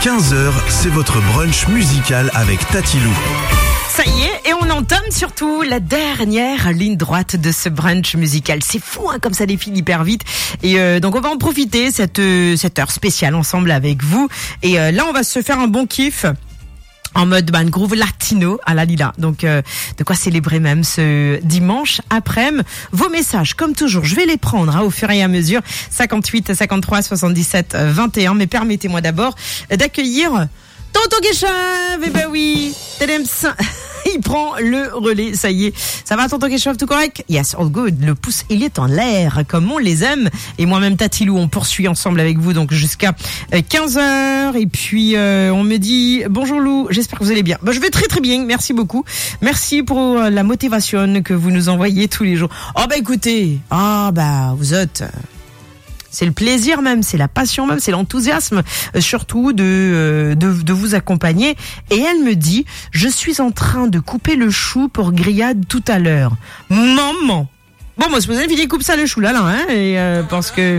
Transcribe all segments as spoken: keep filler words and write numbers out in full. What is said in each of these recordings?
quinze heures, c'est votre brunch musical avec Tati Lou. Ça y est, et on entame surtout la dernière ligne droite de ce brunch musical. C'est fou, hein, comme ça défile hyper vite. Et euh, donc on va en profiter cette euh, cette heure spéciale ensemble avec vous. Et euh, là, on va se faire un bon kiff. En mode ban groove latino à la Lila. Donc euh, de quoi célébrer même ce dimanche après-midi. Vos messages, comme toujours, je vais les prendre hein, au fur et à mesure. cinquante-huit, cinquante-trois, soixante-dix-sept, vingt et un. Mais permettez-moi d'abord d'accueillir Tonton Keshav. Eh ben oui, Téléms. Il prend le relais, ça y est. Ça va, Tonton Keshav, tout correct? Yes, all good. Le pouce, il est en l'air, comme on les aime. Et moi-même, Tati Lou, on poursuit ensemble avec vous, donc jusqu'à quinze heures. Et puis, euh, on me dit, bonjour Lou, j'espère que vous allez bien. Bah, je vais très très bien, merci beaucoup. Merci pour la motivation que vous nous envoyez tous les jours. Oh bah écoutez, ah bah vous êtes... C'est le plaisir même, c'est la passion même, c'est l'enthousiasme euh, surtout de, euh, de de vous accompagner. Et elle me dit, je suis en train de couper le chou pour grillade tout à l'heure. Maman. Bon, moi, c'est pas une coupe ça le chou là, là, hein, et euh, parce que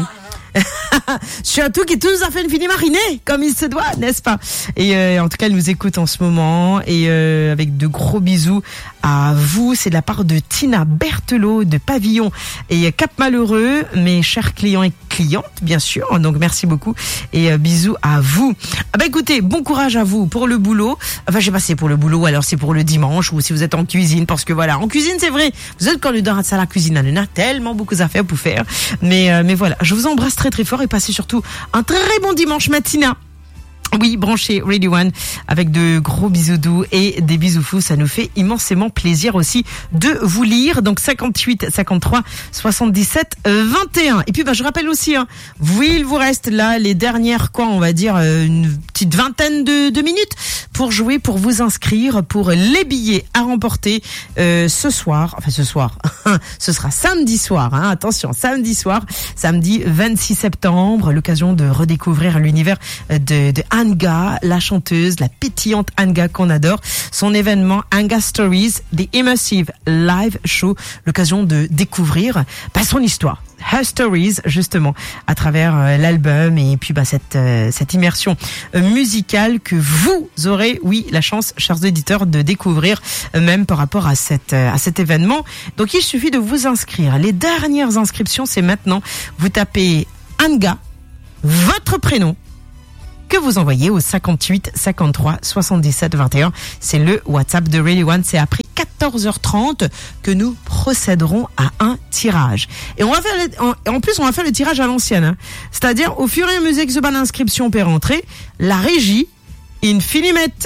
surtout qui tous a fait une fini marinée comme il se doit, n'est-ce pas? Et euh, en tout cas, elle nous écoute en ce moment et euh, avec de gros bisous à vous. C'est de la part de Tina Berthelot de Pavillon et Cap Malheureux, mes chers clients et clientes, bien sûr. Donc merci beaucoup et euh, bisous à vous. Ah bah écoutez, bon courage à vous pour le boulot. Enfin, je sais pas si c'est pour le boulot, alors c'est pour le dimanche ou si vous êtes en cuisine, parce que voilà, en cuisine c'est vrai, vous êtes candidat à la cuisine, il y en a tellement beaucoup d'affaires pour faire. Mais euh, mais voilà, je vous embrasse très très fort et passez surtout un très bon dimanche matin. Oui, branchez Radio One avec de gros bisous doux et des bisous fous. Ça nous fait immensément plaisir aussi de vous lire. Donc cinquante-huit, cinquante-trois, soixante-dix-sept, vingt et un. Et puis bah je rappelle aussi, hein, oui, il vous reste là les dernières quoi, on va dire une petite vingtaine de, de minutes pour jouer, pour vous inscrire pour les billets à remporter euh, ce soir. Enfin ce soir, ce sera samedi soir. Hein, attention, samedi soir, samedi vingt-six septembre, l'occasion de redécouvrir l'univers de, de Anga, la chanteuse, la pétillante Anga qu'on adore. Son événement Anga Stories, The Immersive Live Show, l'occasion de découvrir bah, son histoire. Her Stories, justement, à travers euh, l'album et puis bah, cette, euh, cette immersion euh, musicale que vous aurez, oui, la chance, chers auditeurs, de découvrir euh, même par rapport à, cette, euh, à cet événement. Donc il suffit de vous inscrire. Les dernières inscriptions, c'est maintenant. Vous tapez Anga, votre prénom, que vous envoyez au cinquante-huit, cinquante-trois, soixante-dix-sept, vingt et un. C'est le WhatsApp de Radio One. C'est après quatorze heures trente que nous procéderons à un tirage. Et on va faire, le, en, en plus, on va faire le tirage à l'ancienne. Hein. C'est-à-dire, au fur et à mesure que ce ban d'inscription peut rentrer, la régie, in fine, mettre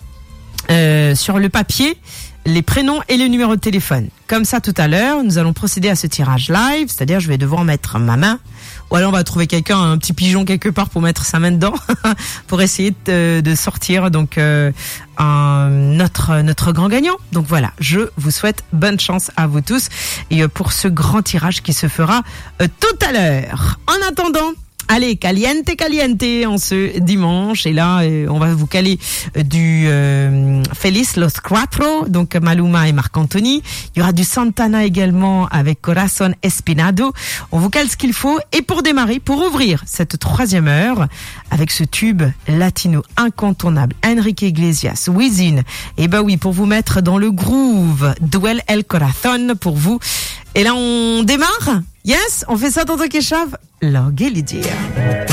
euh, sur le papier les prénoms et les numéros de téléphone. Comme ça, tout à l'heure, nous allons procéder à ce tirage live. C'est-à-dire, je vais devoir mettre ma main. Ou alors on va trouver quelqu'un, un petit pigeon quelque part pour mettre sa main dedans, pour essayer de, de sortir donc euh, un, notre notre grand gagnant. Donc voilà, je vous souhaite bonne chance à vous tous et euh, pour ce grand tirage qui se fera euh, tout à l'heure. En attendant, allez, caliente, caliente en ce dimanche. Et là, euh, on va vous caler euh, du euh, Feliz Los Cuatro, donc Maluma et Marc Anthony. Il y aura du Santana également avec Corazon Espinado. On vous cale ce qu'il faut. Et pour démarrer, pour ouvrir cette troisième heure, avec ce tube latino incontournable, Enrique Iglesias, Wisin. Et bah oui, pour vous mettre dans le groove, Duel El Corazon pour vous. Et là, on démarre. Yes, on fait ça, Tonton Keshav. Logue Lydia.